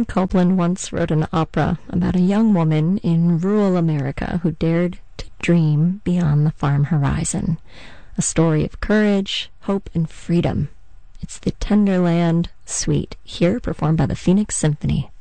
Copland once wrote an opera about a young woman in rural America who dared to dream beyond the farm horizon. A story of courage, hope, and freedom. It's the Tenderland Suite, here performed by the Phoenix Symphony.